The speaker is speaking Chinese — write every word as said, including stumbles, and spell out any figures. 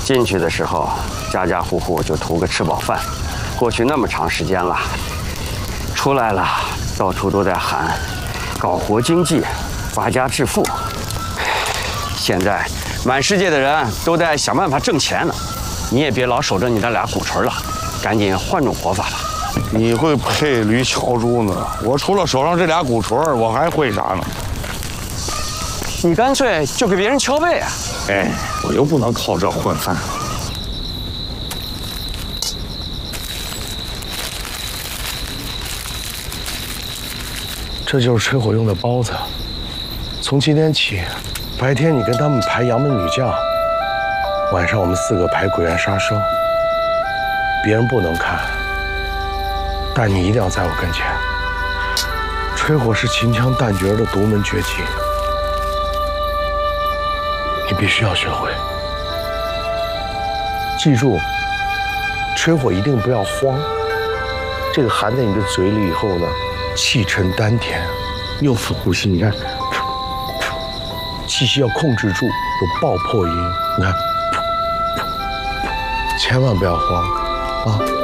进去的时候，家家户户就图个吃饱饭。过去那么长时间了，出来了，到处都在喊搞活经济、发家致富。现在满世界的人都在想办法挣钱呢，你也别老守着你那俩鼓槌了，赶紧换种活法吧。 你会配驴敲竹呢？我除了手上这俩鼓槌，我还会啥呢？ 你干脆就给别人敲背啊！ 哎，我又不能靠这混饭。 这就是吹火用的包子。从今天起，白天你跟他们排杨门女将，晚上我们四个排鬼怨杀生。别人不能看，但你一定要在我跟前。吹火是秦腔旦角的独门绝技，你必须要学会。记住，吹火一定不要慌。这个含在你的嘴里以后呢，气沉丹田，又腹呼吸。你看，气息要控制住，有爆破音。你看，千万不要慌啊！